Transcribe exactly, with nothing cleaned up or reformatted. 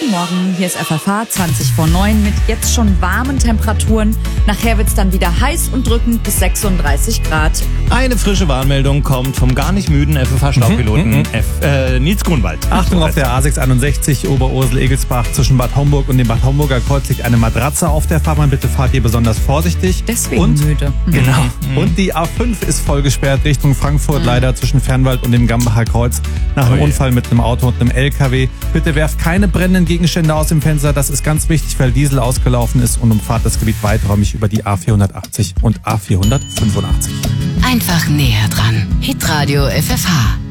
Guten Morgen, hier ist F F H zwanzig vor neun mit jetzt schon warmen Temperaturen. Nachher wird's dann wieder heiß und drückend bis sechsunddreißig Grad. Eine frische Warnmeldung kommt vom gar nicht müden F F H-Staubpiloten Mhm, F, äh, Nils Grunwald. Achtung, auf der A sechshunderteinundsechzig Oberursel-Egelsbach zwischen Bad Homburg und dem Bad Homburger Kreuz liegt eine Matratze auf der Fahrbahn. Bitte fahrt ihr besonders vorsichtig. Deswegen und, müde. Genau. Mhm. Und die A fünf ist voll gesperrt Richtung Frankfurt, mhm. leider zwischen Fernwald und dem Gambacher Kreuz nach einem Oh je. Unfall mit einem Auto und einem L K W. Bitte werft keine brennenden Gegenstände aus dem Fenster. Das ist ganz wichtig, weil Diesel ausgelaufen ist, und umfahrt das Gebiet weiträumig über die A vierhundertachtzig und A vierhundertfünfundachtzig. Einfach näher dran. Hitradio F F H.